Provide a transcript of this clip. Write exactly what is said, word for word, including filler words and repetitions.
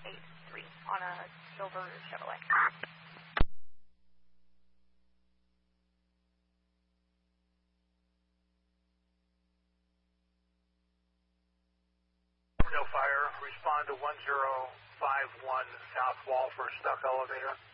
eight three on a silver Chevrolet. No fire. Respond to one zero five one South Wall for stuck elevator.